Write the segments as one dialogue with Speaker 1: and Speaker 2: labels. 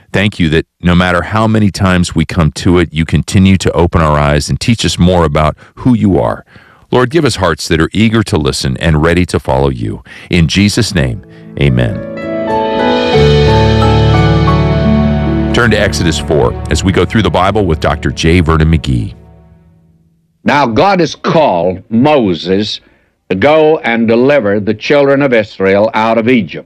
Speaker 1: Thank you that no matter how many times we come to it, you continue to open our eyes and teach us more about who you are. Lord, give us hearts that are eager to listen and ready to follow you. In Jesus' name, amen. Turn to Exodus 4 as we go through the Bible with Dr. J. Vernon McGee.
Speaker 2: Now God has called Moses to go and deliver the children of Israel out of Egypt.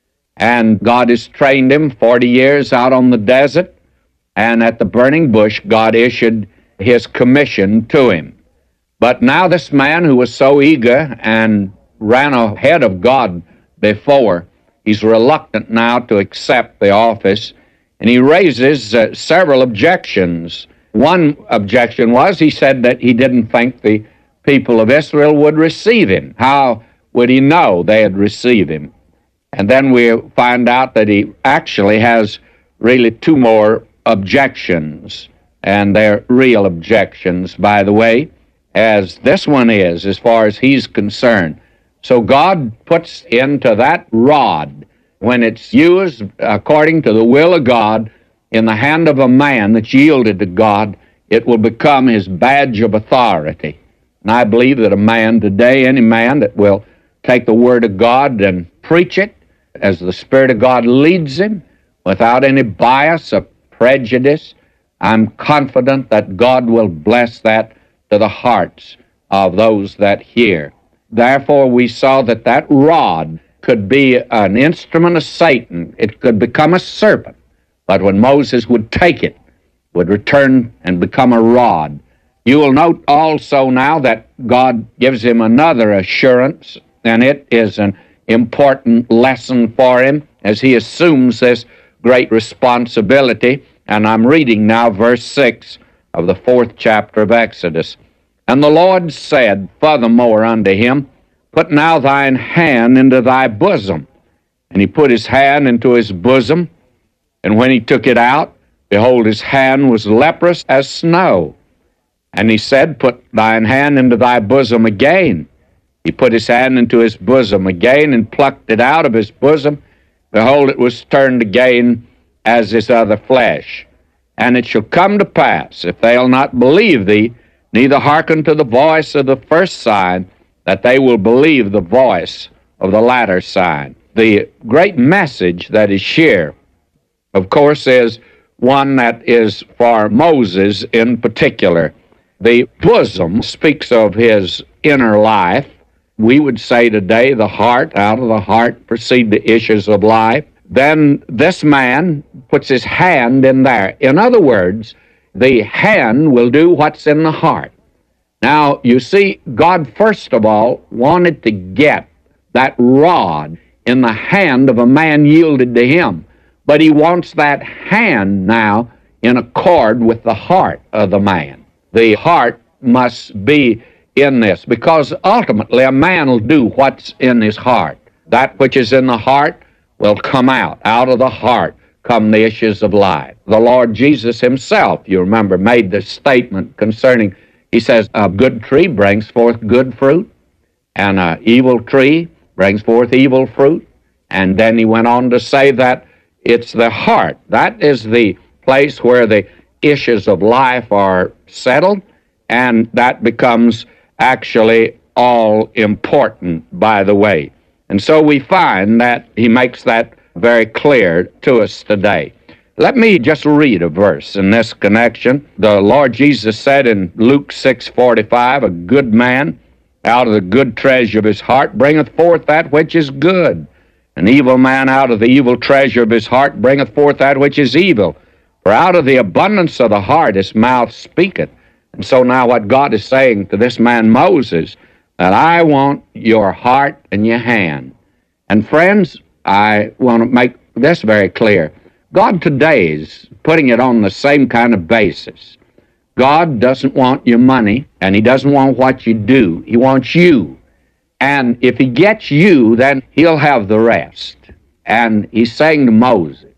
Speaker 2: And God has trained him 40 years out on the desert, and at the burning bush, God issued his commission to him. But now this man who was so eager and ran ahead of God before, he's reluctant now to accept the office, and he raises several objections. One objection was he said that he didn't think the people of Israel would receive him. How would he know they had received him? And then we find out that he actually has really two more objections, and they're real objections, by the way, as this one is, as far as he's concerned. So God puts into that rod, when it's used according to the will of God, in the hand of a man that's yielded to God, it will become his badge of authority. And I believe that a man today, any man that will take the Word of God and preach it as the Spirit of God leads him, without any bias or prejudice, I'm confident that God will bless that to the hearts of those that hear. Therefore, we saw that that rod could be an instrument of Satan. It could become a serpent. But when Moses would take it, would return and become a rod. You will note also now that God gives him another assurance, and it is an important lesson for him as he assumes this great responsibility. And I'm reading now verse 6 of the 4th chapter of Exodus. And the Lord said furthermore unto him, Put now thine hand into thy bosom. And he put his hand into his bosom, and when he took it out, behold, his hand was leprous as snow. And he said, Put thine hand into thy bosom again. He put his hand into his bosom again and plucked it out of his bosom. Behold, it was turned again as his other flesh. And it shall come to pass, if they'll not believe thee, neither hearken to the voice of the first sign, that they will believe the voice of the latter sign. The great message that is here, of course, is one that is for Moses in particular. The bosom speaks of his inner life. We would say today the heart. Out of the heart proceed the issues of life. Then this man puts his hand in there. In other words, the hand will do what's in the heart. Now, you see, God first of all wanted to get that rod in the hand of a man yielded to him. But he wants that hand now in accord with the heart of the man. The heart must be in this, because ultimately a man will do what's in his heart. That which is in the heart will come out. Out of the heart come the issues of life. The Lord Jesus himself, you remember, made this statement concerning, he says, a good tree brings forth good fruit, and an evil tree brings forth evil fruit. And then he went on to say that it's the heart. That is the place where the issues of life are settled, and that becomes actually all important, by the way. And so we find that he makes that very clear to us today. Let me just read a verse in this connection. The Lord Jesus said in Luke 6:45, A good man out of the good treasure of his heart bringeth forth that which is good. An evil man out of the evil treasure of his heart bringeth forth that which is evil. For out of the abundance of the heart his mouth speaketh. And so now what God is saying to this man Moses, that I want your heart and your hand. And friends, I want to make this very clear. God today is putting it on the same kind of basis. God doesn't want your money, and he doesn't want what you do. He wants you. And if he gets you, then he'll have the rest. And he's saying to Moses,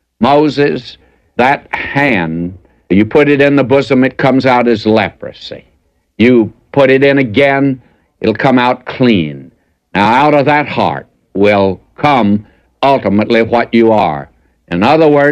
Speaker 2: Moses, that hand, you put it in the bosom, it comes out as leprosy. You put it in again, it'll come out clean. Now, out of that heart will come ultimately what you are. In other words,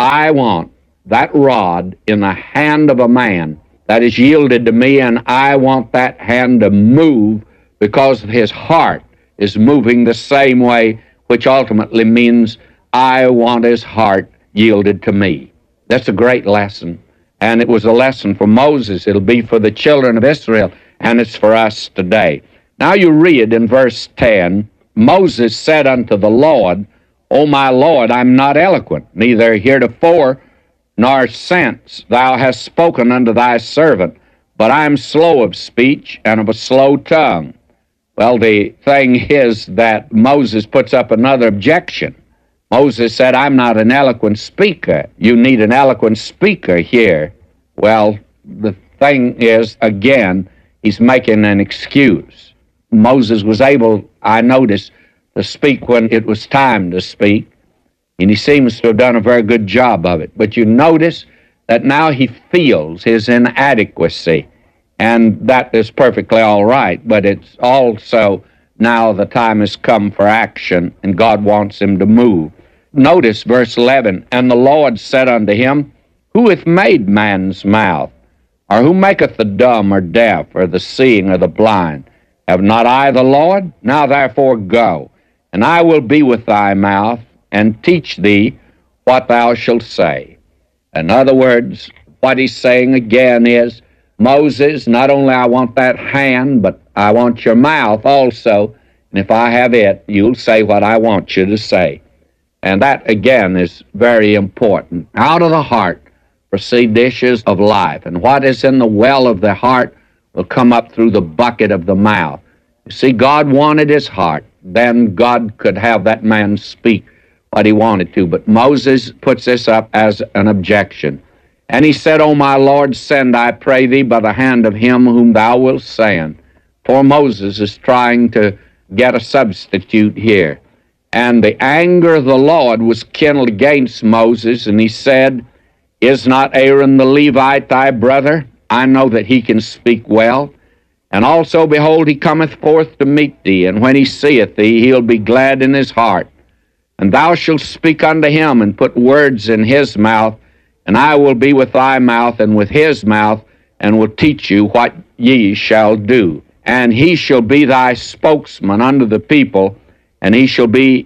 Speaker 2: I want that rod in the hand of a man that is yielded to me, and I want that hand to move because his heart is moving the same way, which ultimately means I want his heart yielded to me. That's a great lesson, and it was a lesson for Moses. It'll be for the children of Israel, and it's for us today. Now you read in verse 10, Moses said unto the Lord, O my Lord, I'm not eloquent, neither heretofore nor since thou hast spoken unto thy servant, but I am slow of speech and of a slow tongue. Well, the thing is that Moses puts up another objection. Moses said, I'm not an eloquent speaker. You need an eloquent speaker here. Well, the thing is, again, he's making an excuse. Moses was able, I noticed, to speak when it was time to speak, and he seems to have done a very good job of it. But you notice that now he feels his inadequacy, and that is perfectly all right, but it's also now the time has come for action, and God wants him to move. Notice verse 11, And the Lord said unto him, Who hath made man's mouth? Or who maketh the dumb or deaf, or the seeing or the blind? Have not I the Lord? Now therefore go, and I will be with thy mouth, and teach thee what thou shalt say. In other words, what he's saying again is, Moses, not only I want that hand, but I want your mouth also, and if I have it, you'll say what I want you to say. And that, again, is very important. Out of the heart proceed the issues of life, and what is in the well of the heart will come up through the bucket of the mouth. You see, God wanted his heart. Then God could have that man speak what he wanted to. But Moses puts this up as an objection. And he said, O my Lord, send, I pray thee, by the hand of him whom thou wilt send. Poor Moses is trying to get a substitute here. And the anger of the Lord was kindled against Moses, and he said, Is not Aaron the Levite thy brother? I know that he can speak well. And also, behold, he cometh forth to meet thee, and when he seeth thee, he'll be glad in his heart. And thou shalt speak unto him, and put words in his mouth, and I will be with thy mouth and with his mouth, and will teach you what ye shall do. And he shall be thy spokesman unto the people, and he shall be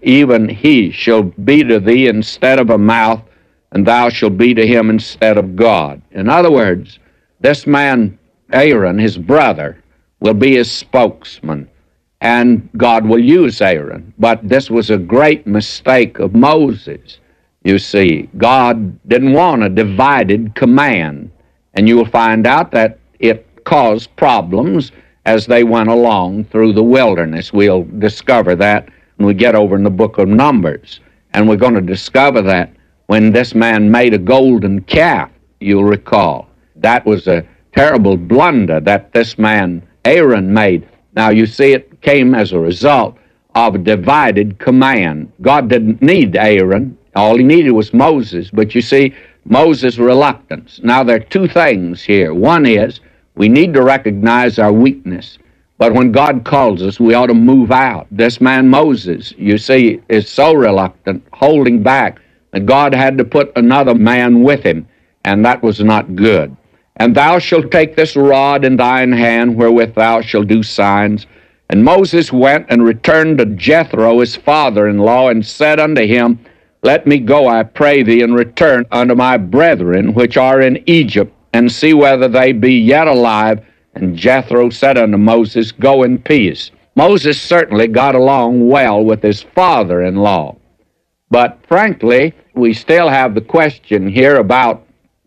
Speaker 2: to thee instead of a mouth, and thou shalt be to him instead of God. In other words, this man, Aaron, his brother, will be his spokesman, and God will use Aaron. But this was a great mistake of Moses. You see, God didn't want a divided command, and you will find out that it caused problems as they went along through the wilderness. We'll discover that when we get over in the book of Numbers, and we're going to discover that when this man made a golden calf, you'll recall. That was a terrible blunder that this man, Aaron, made. Now, you see, it came as a result of a divided command. God didn't need Aaron. All he needed was Moses. But you see, Moses' reluctance. Now, there are two things here. One is we need to recognize our weakness. But when God calls us, we ought to move out. This man, Moses, you see, is so reluctant, holding back, that God had to put another man with him, and that was not good. And thou shalt take this rod in thine hand, wherewith thou shalt do signs. And Moses went and returned to Jethro his father-in-law, and said unto him, Let me go, I pray thee, and return unto my brethren which are in Egypt, and see whether they be yet alive. And Jethro said unto Moses, Go in peace. Moses certainly got along well with his father-in-law. But frankly, we still have the question here about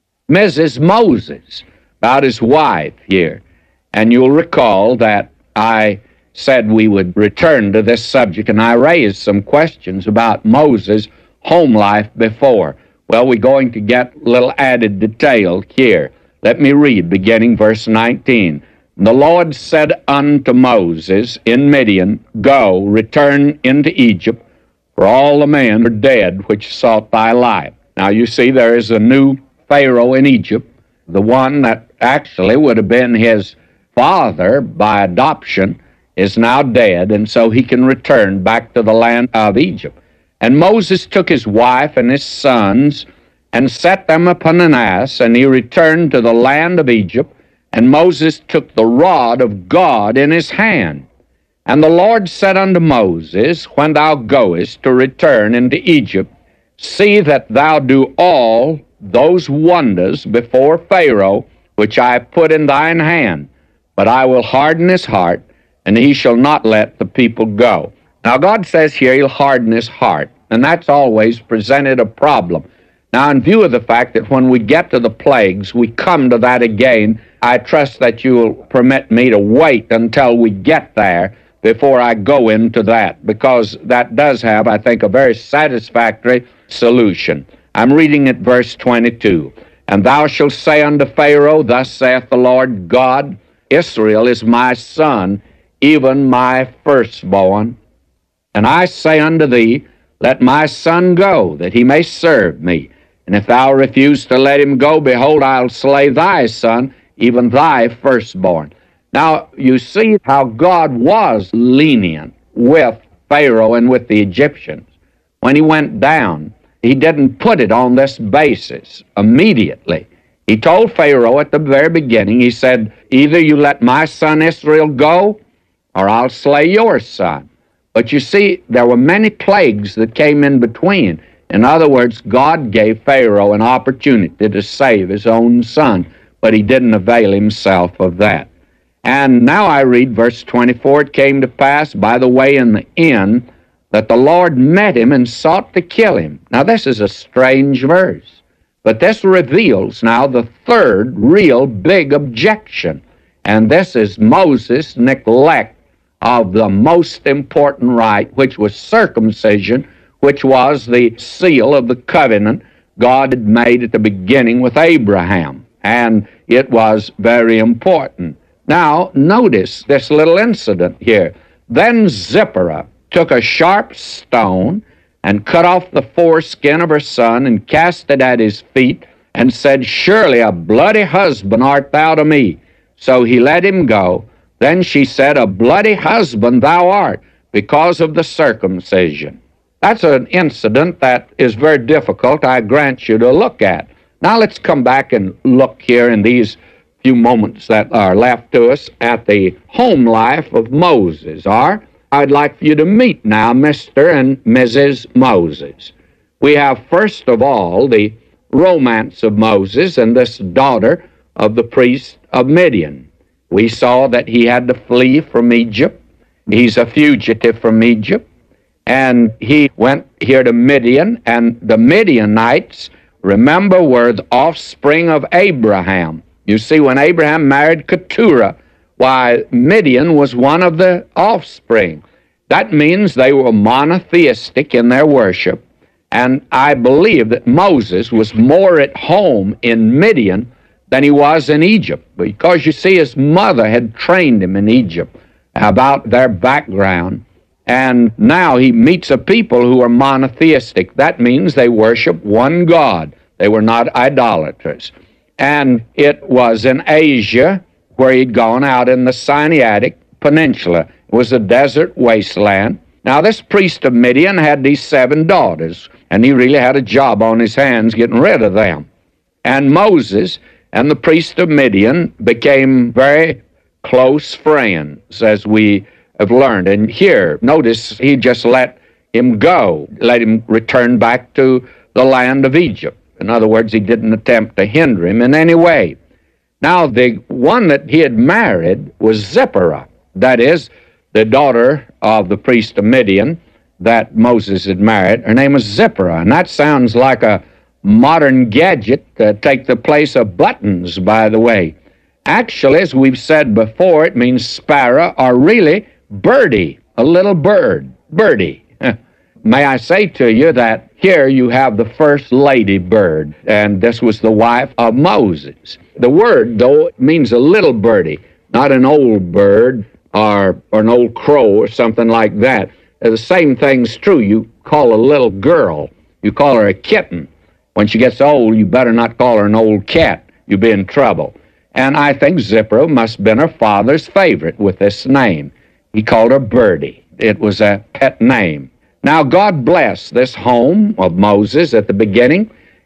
Speaker 2: Mrs. Moses, about his wife here. And you'll recall that I said we would return to this subject, and I raised some questions about Moses' home life before. Well, we're going to get a little added detail here. Let me read, beginning verse 19. The Lord said unto Moses in Midian, Go, return into Egypt, for all the men are dead which sought thy life. Now you see there is a new Pharaoh in Egypt, the one that actually would have been his father by adoption is now dead, and so he can return back to the land of Egypt. And Moses took his wife and his sons and set them upon an ass, and he returned to the land of Egypt. And Moses took the rod of God in his hand. And the Lord said unto Moses, When thou goest to return into Egypt, see that thou do all those wonders before Pharaoh, which I have put in thine hand. But I will harden his heart, and he shall not let the people go. Now God says here he'll harden his heart, and that's always presented a problem. Now, in view of the fact that when we get to the plagues, we come to that again, I trust that you will permit me to wait until we get there before I go into that, because that does have, I think, a very satisfactory solution. I'm reading at verse 22. And thou shalt say unto Pharaoh, Thus saith the Lord God, Israel is my son, even my firstborn. And I say unto thee, Let my son go, that he may serve me. And if thou refuse to let him go, behold, I'll slay thy son, even thy firstborn. Now, you see how God was lenient with Pharaoh and with the Egyptians. When he went down, he didn't put it on this basis immediately. He told Pharaoh at the very beginning, he said, Either you let my son Israel go, or I'll slay your son. But you see, there were many plagues that came in between. In other words, God gave Pharaoh an opportunity to save his own son, but he didn't avail himself of that. And now I read verse 24, It came to pass by the way in the inn that the Lord met him and sought to kill him. Now this is a strange verse, but this reveals now the third real big objection, and this is Moses' neglect of the most important rite, which was circumcision, which was the seal of the covenant God had made at the beginning with Abraham, and it was very important. Now, notice this little incident here. Then Zipporah took a sharp stone and cut off the foreskin of her son and cast it at his feet and said, Surely a bloody husband art thou to me. So he let him go. Then she said, A bloody husband thou art, because of the circumcision. That's an incident that is very difficult, I grant you, to look at. Now let's come back and look here in these few moments that are left to us at the home life of Moses. I'd like for you to meet now Mr. and Mrs. Moses. We have, first of all, the romance of Moses and this daughter of the priest of Midian. We saw that he had to flee from Egypt. He's a fugitive from Egypt. And he went here to Midian, and the Midianites, remember, were the offspring of Abraham. You see, when Abraham married Keturah, why, Midian was one of the offspring. That means they were monotheistic in their worship. And I believe that Moses was more at home in Midian than he was in Egypt, because you see, his mother had trained him in Egypt about their background. And now he meets a people who are monotheistic. That means they worship one God. They were not idolaters. And it was in Asia where he'd gone out in the Sinaitic Peninsula. It was a desert wasteland. Now, this priest of Midian had these 7 daughters, and he really had a job on his hands getting rid of them. And Moses and the priest of Midian became very close friends, as we have learned. And here, notice he just let him go, let him return back to the land of Egypt. In other words, he didn't attempt to hinder him in any way. Now, the one that he had married was Zipporah, that is, the daughter of the priest of Midian that Moses had married. Her name was Zipporah, and that sounds like a modern gadget to take the place of buttons, by the way. Actually, as we've said before, it means sparrow, or really birdie, a little bird, birdie. May I say to you that here you have the first lady bird, and this was the wife of Moses. The word, though, means a little birdie, not an old bird or an old crow or something like that. The same thing's true. You call a little girl, you call her a kitten. When she gets old, you better not call her an old cat. You'll be in trouble. And I think Zipporah must have been her father's favorite with this name. He called her Birdie. It was a pet name. Now, God blessed this home of Moses at the beginning,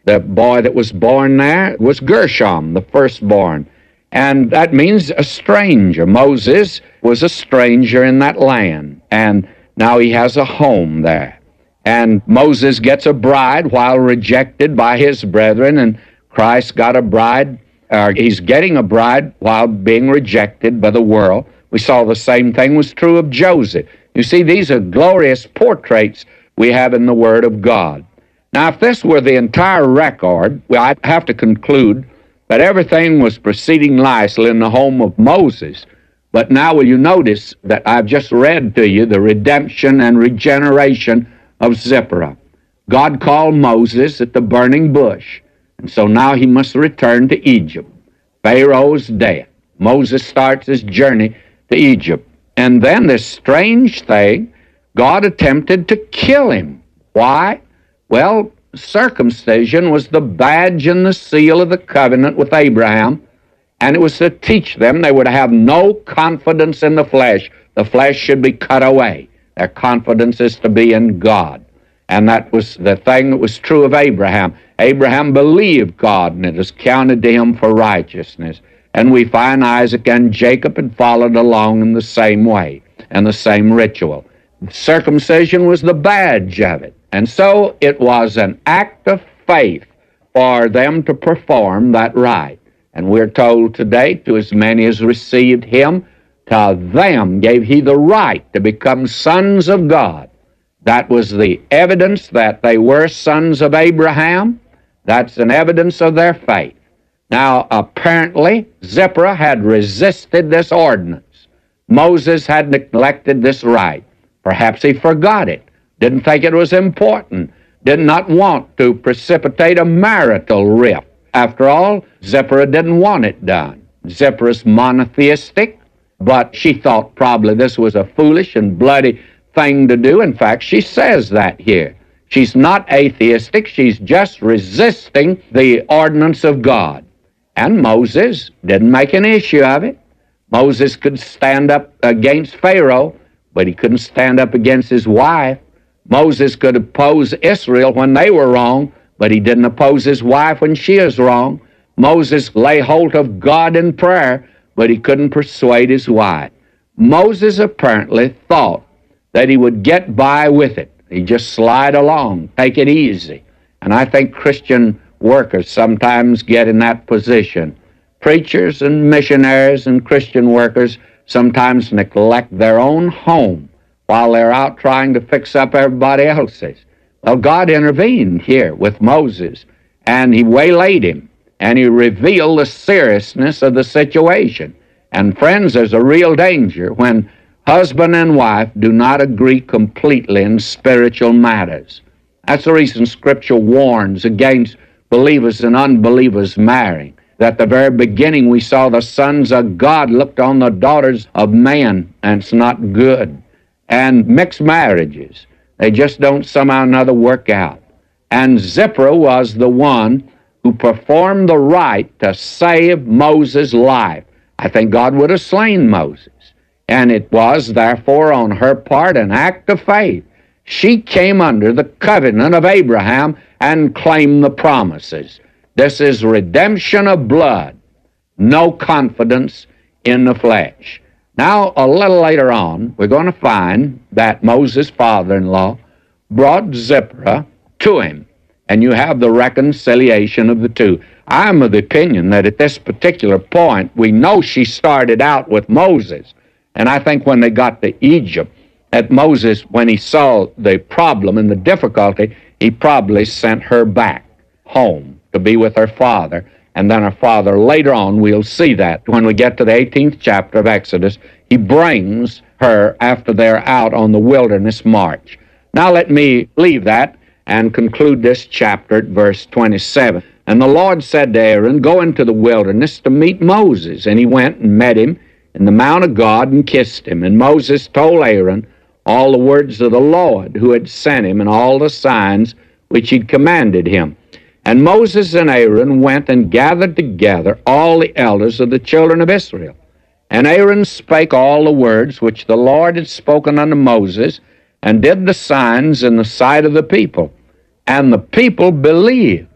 Speaker 2: The boy that was born there was Gershom, the firstborn. And that means a stranger. Moses was a stranger in that land, and now he has a home there. And Moses gets a bride while rejected by his brethren, and Christ got a bride, or he's getting a bride while being rejected by the world. We saw the same thing was true of Joseph. You see, these are glorious portraits we have in the Word of God. Now, if this were the entire record, well, I'd have to conclude that everything was proceeding nicely in the home of Moses. But now will you notice that I've just read to you the redemption and regeneration of Zipporah. God called Moses at the burning bush, and so now he must return to Egypt. Pharaoh's dead. Moses starts his journey to Egypt. And then this strange thing, God attempted to kill him. Why? Well, circumcision was the badge and the seal of the covenant with Abraham, and it was to teach them they would have no confidence in the flesh. The flesh should be cut away. Their confidence is to be in God. And that was the thing that was true of Abraham. Abraham believed God, and it was counted to him for righteousness. And we find Isaac and Jacob had followed along in the same way and the same ritual. Circumcision was the badge of it. And so it was an act of faith for them to perform that rite. And we're told today, to as many as received him, to them gave he the right to become sons of God. That was the evidence that they were sons of Abraham. That's an evidence of their faith. Now, apparently, Zipporah had resisted this ordinance. Moses had neglected this rite. Perhaps he forgot it, didn't think it was important, did not want to precipitate a marital rift. After all, Zipporah didn't want it done. Zipporah's monotheistic, but she thought probably this was a foolish and bloody thing to do. In fact, she says that here. She's not atheistic, she's just resisting the ordinance of God. And Moses didn't make an issue of it. Moses could stand up against Pharaoh, but he couldn't stand up against his wife. Moses could oppose Israel when they were wrong, but he didn't oppose his wife when she is wrong. Moses lay hold of God in prayer, but he couldn't persuade his wife. Moses apparently thought that he would get by with it. He'd just slide along, take it easy. And I think Christian workers sometimes get in that position. Preachers and missionaries and Christian workers sometimes neglect their own home while they're out trying to fix up everybody else's. Well, God intervened here with Moses, and he waylaid him, and he revealed the seriousness of the situation. And friends, there's a real danger when husband and wife do not agree completely in spiritual matters. That's the reason Scripture warns against believers and unbelievers marrying. At the very beginning, we saw the sons of God looked on the daughters of man, and it's not good. And mixed marriages, they just don't somehow or another work out. And Zipporah was the one who performed the rite to save Moses' life. I think God would have slain Moses. And it was, therefore, on her part, an act of faith. She came under the covenant of Abraham and claimed the promises. This is redemption of blood, no confidence in the flesh. Now, a little later on, we're going to find that Moses' father-in-law brought Zipporah to him, and you have the reconciliation of the two. I'm of the opinion that at this particular point, we know she started out with Moses, and I think when they got to Egypt, that Moses, when he saw the problem and the difficulty, he probably sent her back home to be with her father. And then her father, later on, we'll see that when we get to the 18th chapter of Exodus, he brings her after they're out on the wilderness march. Now let me leave that and conclude this chapter at verse 27. And the Lord said to Aaron, "Go into the wilderness to meet Moses." And he went and met him in the mount of God and kissed him. And Moses told Aaron all the words of the Lord who had sent him and all the signs which he'd commanded him. And Moses and Aaron went and gathered together all the elders of the children of Israel. And Aaron spake all the words which the Lord had spoken unto Moses, and did the signs in the sight of the people. And the people believed.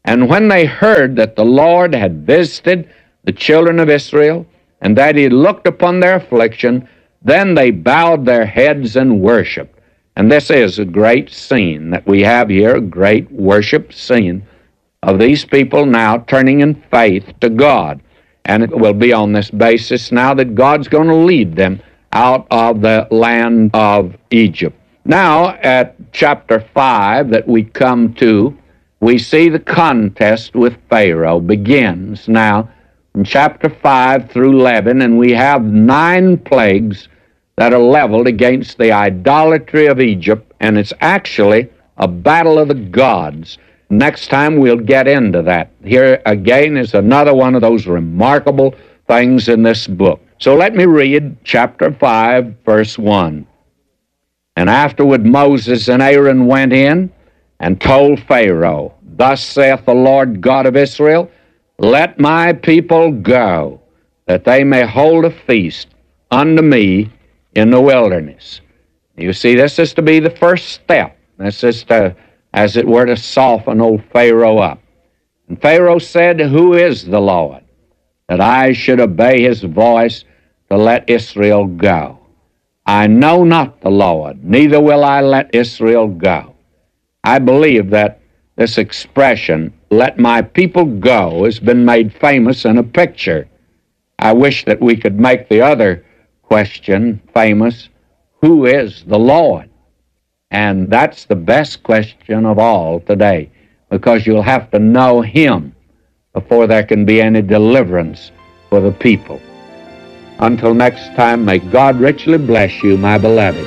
Speaker 2: And when they heard that the Lord had visited the children of Israel, and that he had looked upon their affliction, then they bowed their heads and worshiped. And this is a great scene that we have here, a great worship scene of these people now turning in faith to God. And it will be on this basis now that God's going to lead them out of the land of Egypt. Now, at chapter 5 that we come to, we see the contest with Pharaoh begins now from chapter 5 through 11, and we have 9 plagues that are leveled against the idolatry of Egypt, and it's actually a battle of the gods. Next time we'll get into that. Here again is another one of those remarkable things in this book. So let me read chapter 5, verse 1. And afterward Moses and Aaron went in and told Pharaoh, Thus saith the Lord God of Israel, Let my people go, that they may hold a feast unto me in the wilderness. You see, this is to be the first step. This is to, as it were, to soften old Pharaoh up. And Pharaoh said, Who is the Lord, that I should obey his voice to let Israel go? I know not the Lord, neither will I let Israel go. I believe that this expression, let my people go, has been made famous in a picture. I wish that we could make the other question famous, who is the Lord? And that's the best question of all today, because you'll have to know him before there can be any deliverance for the people. Until next time, may God richly bless you, my beloved.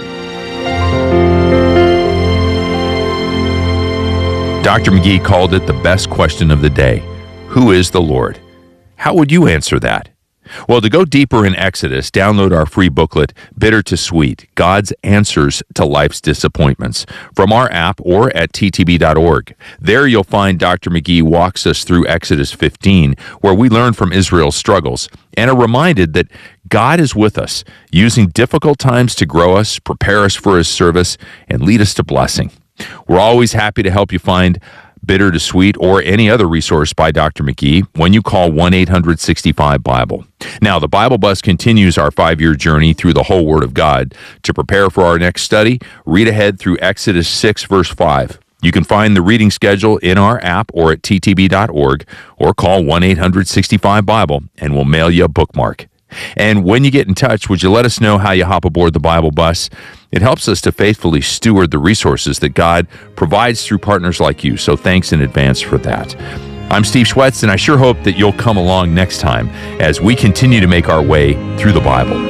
Speaker 1: Dr. McGee called it the best question of the day. Who is the Lord? How would you answer that? Well, to go deeper in Exodus, download our free booklet, Bitter to Sweet, God's Answers to Life's Disappointments, from our app or at ttb.org. There you'll find Dr. McGee walks us through Exodus 15, where we learn from Israel's struggles and are reminded that God is with us, using difficult times to grow us, prepare us for his service, and lead us to blessing. We're always happy to help you find Bitter to Sweet or any other resource by Dr. McGee when you call 1-800-65-BIBLE. Now, the Bible Bus continues our 5-year journey through the whole Word of God. To prepare for our next study, read ahead through Exodus 6, verse 5. You can find the reading schedule in our app or at ttb.org, or call 1-800-65-BIBLE and we'll mail you a bookmark. And when you get in touch, would you let us know how you hop aboard the Bible Bus? It helps us to faithfully steward the resources that God provides through partners like you, so thanks in advance for that. I'm Steve Schwetz, and I sure hope that you'll come along next time as we continue to make our way through the Bible.